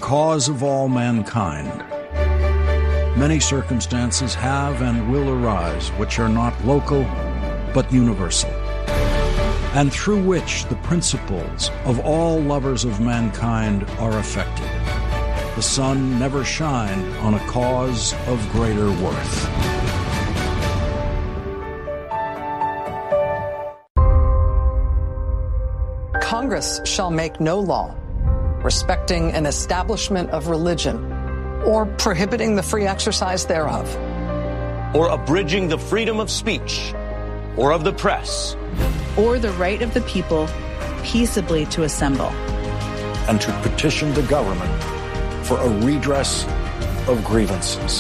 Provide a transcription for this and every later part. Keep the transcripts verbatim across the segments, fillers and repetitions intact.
cause of all mankind. Many circumstances have and will arise which are not local, but universal, and through which the principles of all lovers of mankind are affected. The sun never shined on a cause of greater worth. Congress shall make no law respecting an establishment of religion or prohibiting the free exercise thereof, or abridging the freedom of speech or of the press, or the right of the people peaceably to assemble, and to petition the government for a redress of grievances.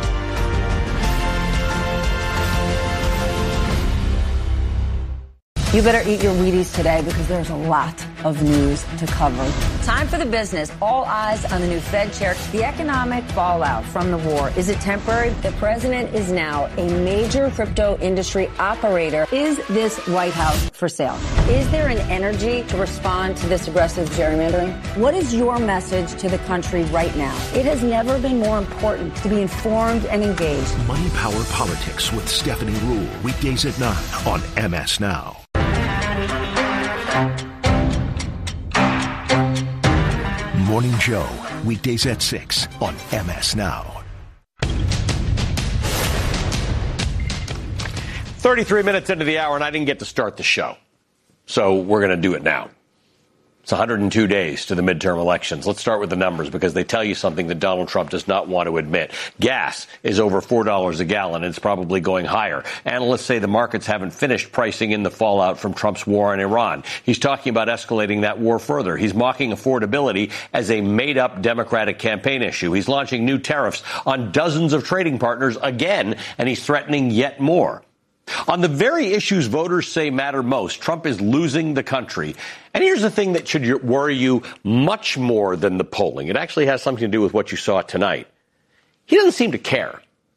You better eat your Wheaties today because there's a lot of news to cover. Time for the business. All eyes on the new Fed chair. The economic fallout from the war. Is it temporary? The president is now a major crypto industry operator. Is this White House for sale? Is there an energy to respond to this aggressive gerrymandering? What is your message to the country right now? It has never been more important to be informed and engaged. Money Power Politics with Stephanie Ruhle. Weekdays at nine on M S Now. Morning Joe, weekdays at six on M S Now. thirty-three minutes into the hour, and I didn't get to start the show. So we're going to do it now. It's one hundred two days to the midterm elections. Let's start with the numbers because they tell you something that Donald Trump does not want to admit. Gas is over four dollars a gallon, and it's probably going higher. Analysts say the markets haven't finished pricing in the fallout from Trump's war on Iran. He's talking about escalating that war further. He's mocking affordability as a made-up Democratic campaign issue. He's launching new tariffs on dozens of trading partners again, and he's threatening yet more. On the very issues voters say matter most, Trump is losing the country. And here's the thing that should worry you much more than the polling. It actually has something to do with what you saw tonight. He doesn't seem to care.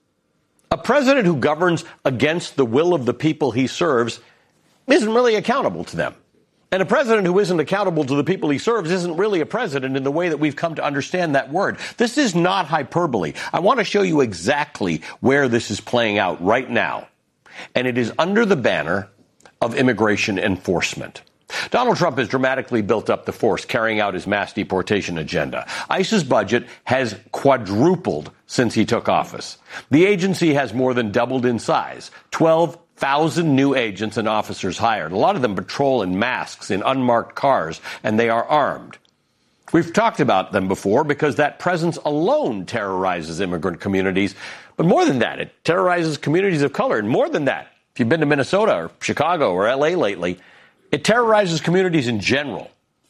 A president who governs against the will of the people he serves isn't really accountable to them. And a president who isn't accountable to the people he serves isn't really a president in the way that we've come to understand that word. This is not hyperbole. I want to show you exactly where this is playing out right now. And it is under the banner of immigration enforcement. Donald Trump has dramatically built up the force carrying out his mass deportation agenda. ICE's budget has quadrupled since he took office. The agency has more than doubled in size. twelve thousand new agents and officers hired. A lot of them patrol in masks in unmarked cars, and they are armed. We've talked about them before because that presence alone terrorizes immigrant communities. But more than that, it terrorizes communities of color. And more than that, if you've been to Minnesota or Chicago or L A lately, it terrorizes communities in general.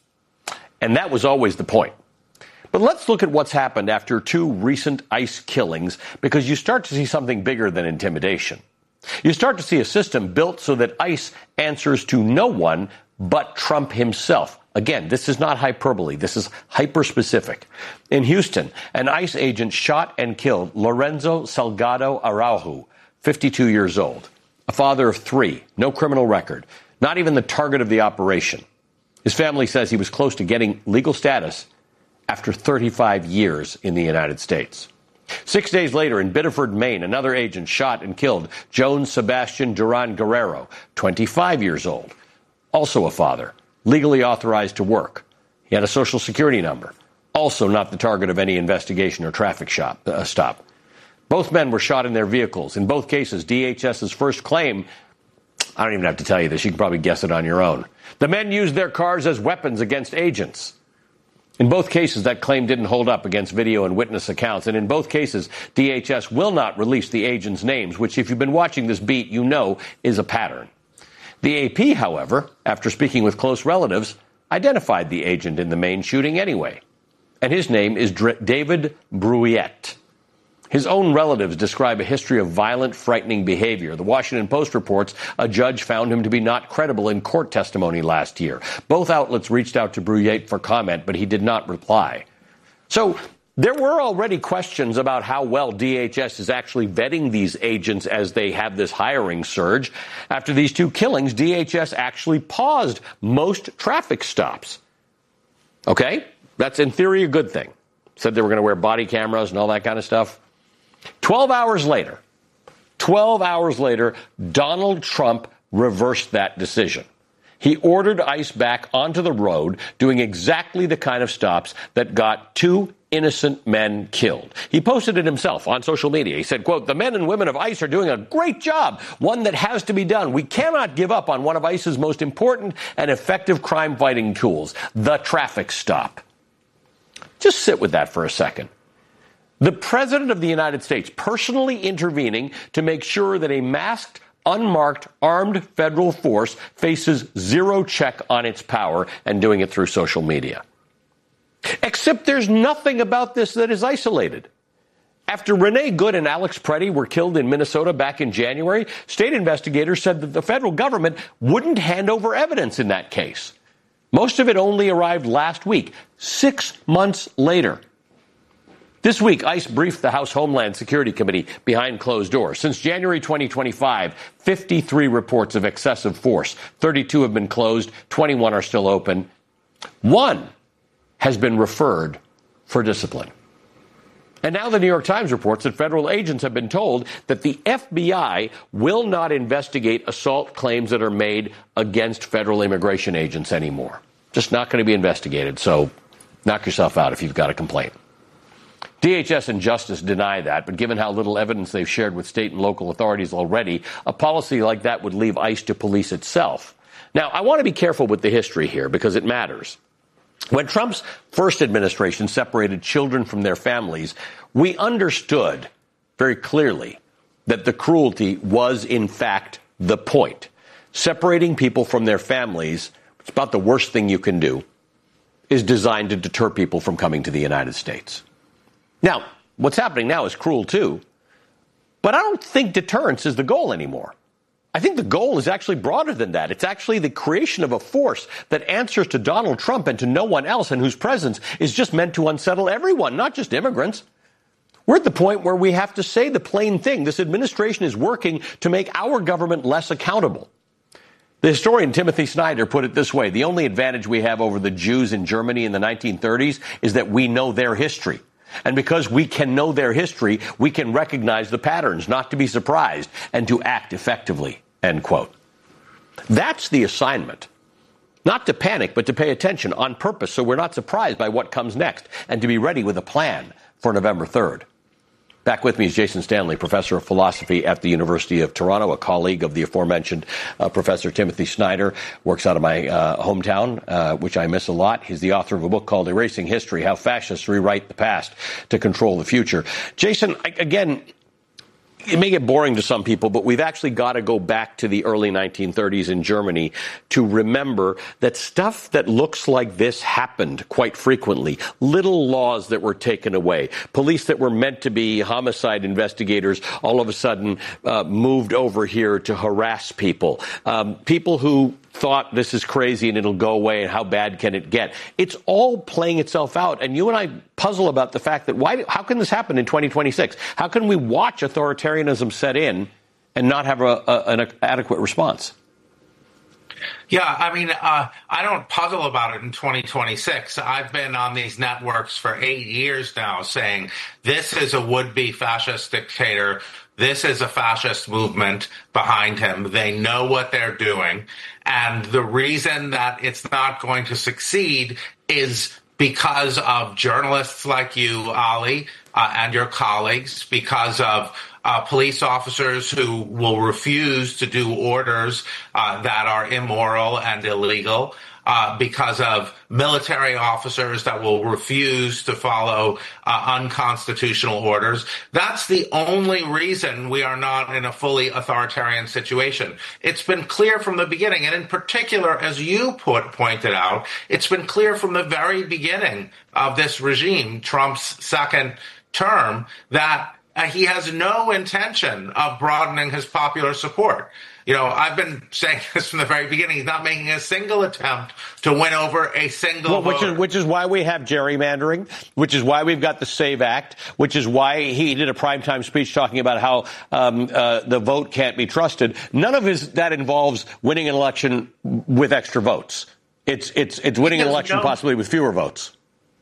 And that was always the point. But let's look at what's happened after two recent ICE killings, because you start to see something bigger than intimidation. You start to see a system built so that ICE answers to no one but Trump himself. Again, this is not hyperbole. This is hyper-specific. In Houston, an ICE agent shot and killed Lorenzo Salgado Araujo, fifty-two years old, a father of three, no criminal record, not even the target of the operation. His family says he was close to getting legal status after thirty-five years in the United States. Six days later, in Biddeford, Maine, another agent shot and killed Joan Sebastian Duran Guerrero, twenty-five years old, also a father, legally authorized to work. He had a Social Security number, also not the target of any investigation or traffic shop, uh, stop. Both men were shot in their vehicles. In both cases, DHS's first claim, I don't even have to tell you this, you can probably guess it on your own. The men used their cars as weapons against agents. In both cases, that claim didn't hold up against video and witness accounts. And in both cases, D H S will not release the agents' names, which, if you've been watching this beat, you know is a pattern. The A P, however, after speaking with close relatives, identified the agent in the Maine shooting anyway. And his name is Dr- David Bruyette. His own relatives describe a history of violent, frightening behavior. The Washington Post reports a judge found him to be not credible in court testimony last year. Both outlets reached out to Bruyette for comment, but he did not reply. So there were already questions about how well D H S is actually vetting these agents as they have this hiring surge. After these two killings, D H S actually paused most traffic stops. Okay? That's in theory a good thing. said they were going to wear body cameras and all that kind of stuff. Twelve hours later, twelve hours later, Donald Trump reversed that decision. He ordered ICE back onto the road, doing exactly the kind of stops that got two innocent men killed. He posted it himself on social media. He said, quote, "The men and women of ICE are doing a great job, one that has to be done. We cannot give up on one of ICE's most important and effective crime-fighting tools, the traffic stop." Just sit with that for a second. The President of the United States personally intervening to make sure that a masked, unmarked, armed federal force faces zero check on its power, and doing it through social media. Except there's nothing about this that is isolated. After Renee Good and Alex Preddy were killed in Minnesota back in January, state investigators said that the federal government wouldn't hand over evidence in that case. Most of it only arrived last week, six months later. This week, ICE briefed the House Homeland Security Committee behind closed doors. Since January twenty twenty-five, fifty-three reports of excessive force. thirty-two have been closed. twenty-one are still open. One has been referred for discipline. And now the New York Times reports that federal agents have been told that the F B I will not investigate assault claims that are made against federal immigration agents anymore. Just not going to be investigated. So knock yourself out if you've got a complaint. D H S and Justice deny that, but given how little evidence they've shared with state and local authorities already, a policy like that would leave ICE to police itself. Now, I want to be careful with the history here because it matters. When Trump's first administration separated children from their families, we understood very clearly that the cruelty was, in fact, the point. Separating people from their families, it's about the worst thing you can do, is designed to deter people from coming to the United States. Now, what's happening now is cruel, too, but I don't think deterrence is the goal anymore. I think the goal is actually broader than that. It's actually the creation of a force that answers to Donald Trump and to no one else, and whose presence is just meant to unsettle everyone, not just immigrants. We're at the point where we have to say the plain thing. This administration is working to make our government less accountable. The historian Timothy Snyder put it this way: the only advantage we have over the Jews in Germany in the nineteen thirties is that we know their history. And because we can know their history, we can recognize the patterns, not to be surprised, and to act effectively, end quote. That's the assignment. Not to panic, but to pay attention on purpose so we're not surprised by what comes next, and to be ready with a plan for November third. Back with me is Jason Stanley, professor of philosophy at the University of Toronto, a colleague of the aforementioned uh, Professor Timothy Snyder, works out of my uh, hometown, uh, which I miss a lot. He's the author of a book called Erasing History, How Fascists Rewrite the Past to Control the Future. Jason, I, again, it may get boring to some people, but we've actually got to go back to the early nineteen thirties in Germany to remember that stuff that looks like this happened quite frequently. Little laws that were taken away. Police that were meant to be homicide investigators all of a sudden uh, moved over here to harass people. Um, people who thought this is crazy and it'll go away and how bad can it get? It's all playing itself out. And you and I puzzle about the fact that why, how can this happen in twenty twenty-six? How can we watch authoritarianism set in and not have a, a, an adequate response? Yeah, I mean, uh, I don't puzzle about it in twenty twenty-six. I've been on these networks for eight years now saying this is a would-be fascist dictator. This is a fascist movement behind him. They know what they're doing. And the reason that it's not going to succeed is because of journalists like you, Ali, uh, and your colleagues, because of uh, police officers who will refuse to do orders uh, that are immoral and illegal, uh, because of military officers that will refuse to follow uh, unconstitutional orders. That's the only reason we are not in a fully authoritarian situation. It's been clear from the beginning, and in particular, as you put, pointed out, it's been clear from the very beginning of this regime, Trump's second term, that uh, he has no intention of broadening his popular support. You know, I've been saying this from the very beginning. He's not making a single attempt to win over a single well, which voter. is, which is why we have gerrymandering, which is why we've got the SAVE Act, which is why he did a primetime speech talking about how um, uh, the vote can't be trusted. None of his that involves winning an election with extra votes. It's it's it's winning an election no- possibly with fewer votes.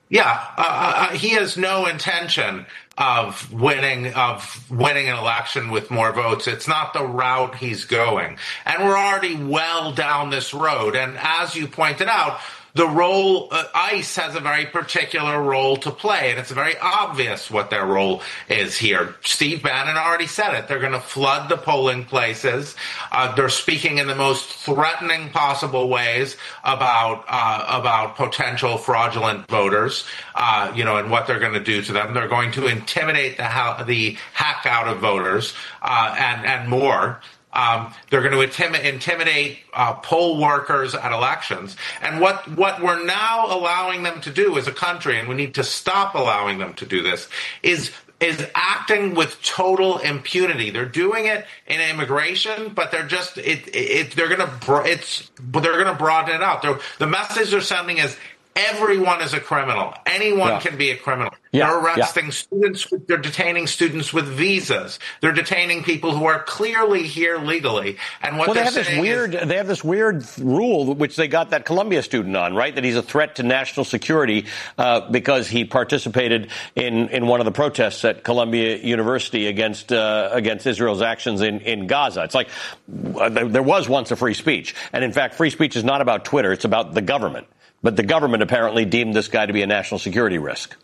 Yeah, uh, he has no intention of winning of winning an election with more votes. It's not the route he's going. And we're already well down this road. And as you pointed out, the role, uh, ICE has a very particular role to play, and it's very obvious what their role is here. Steve Bannon already said it. They're going to flood the polling places. Uh, they're speaking in the most threatening possible ways about uh, about potential fraudulent voters, uh, you know, and what they're going to do to them. They're going to intimidate the, ha- the heck out of voters uh, and, and more. Um, they're going to intim- intimidate uh, poll workers at elections. And what, what we're now allowing them to do as a country, and we need to stop allowing them to do this, is is acting with total impunity. They're doing it in immigration, but they're just it. it they're going to it's they're going to broaden it out. They're, the message they're sending is everyone is a criminal. Anyone yeah. can be a criminal. Yeah, they're arresting yeah. students. They're detaining students with visas. They're detaining people who are clearly here legally. And what well, they they're have this saying weird. Is, they have this weird rule, which they got that Columbia student on, right? That he's a threat to national security uh, because he participated in, in one of the protests at Columbia University against uh, against Israel's actions in, in Gaza. It's like uh, there was once a free speech, and in fact, free speech is not about Twitter; it's about the government. But the government apparently deemed this guy to be a national security risk.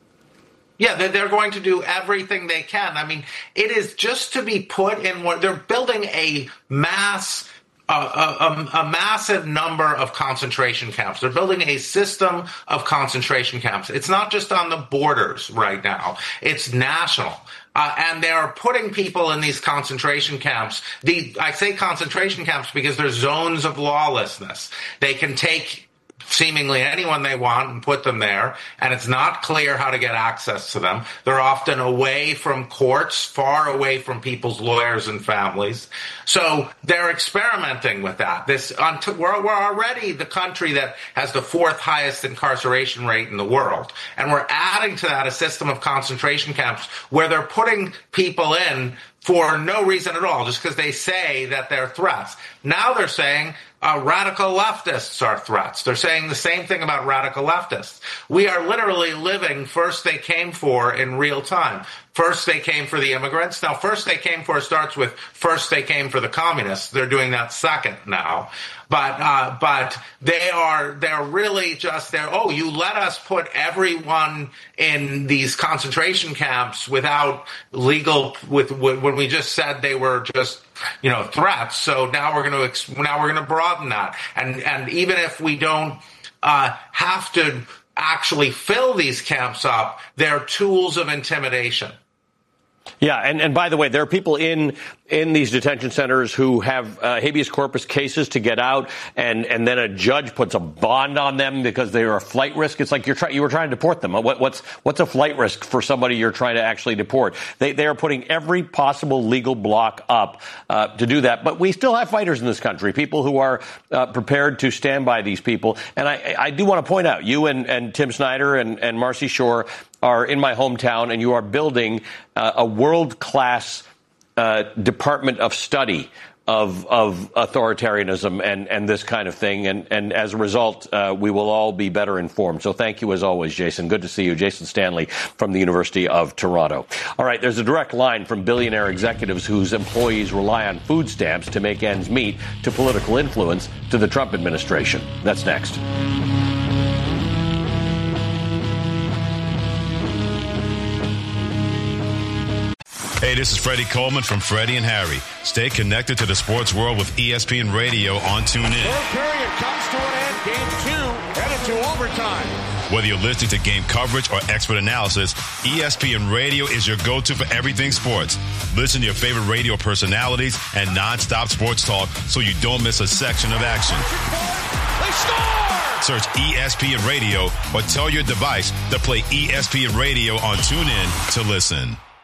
Yeah, they're going to do everything they can. I mean, it is just to be put in what they're building a mass, uh, a, a massive number of concentration camps. They're building a system of concentration camps. It's not just on the borders right now. It's national. Uh, and they're putting people in these concentration camps. The, I say concentration camps because they're zones of lawlessness. They can take seemingly anyone they want and put them there, and it's not clear how to get access to them. They're often away from courts, far away from people's lawyers and families. So they're experimenting with that. This we're, we're already the country that has the fourth highest incarceration rate in the world, and we're adding to that a system of concentration camps where they're putting people in for no reason at all, just because they say that they're threats. Now they're saying uh, radical leftists are threats. They're saying the same thing about radical leftists. We are literally living first they came for in real time. First they came for the immigrants. Now, first they came for starts with first they came for the communists. They're doing that second now. But uh, but they are they're really just there. Oh, you let us put everyone in these concentration camps without legal with, with when we just said they were just you know threats. So now we're going to now we're going to broaden that. And and even if we don't uh, have to actually fill these camps up, they're tools of intimidation. Yeah, and, and by the way, there are people in in these detention centers who have uh, habeas corpus cases to get out, and, and then a judge puts a bond on them because they are a flight risk. It's like you're try, you were trying to deport them. What, what's what's a flight risk for somebody you're trying to actually deport? They they are putting every possible legal block up uh, to do that. But we still have fighters in this country, people who are uh, prepared to stand by these people. And I, I do want to point out, you and, and Tim Snyder and, and Marcy Shore are in my hometown, and you are building uh, a world-class uh, department of study of of authoritarianism and, and this kind of thing. And, and as a result, uh, we will all be better informed. So thank you as always, Jason. Good to see you. Jason Stanley from the University of Toronto. All right, there's a direct line from billionaire executives whose employees rely on food stamps to make ends meet to political influence to the Trump administration. That's next. Hey, this is Freddie Coleman from Freddie and Harry. Stay connected to the sports world with E S P N Radio on TuneIn. Third period comes to an end. Game two headed to overtime. Whether you're listening to game coverage or expert analysis, E S P N Radio is your go-to for everything sports. Listen to your favorite radio personalities and nonstop sports talk so you don't miss a section of action. They score! Search E S P N Radio or tell your device to play E S P N Radio on TuneIn to listen.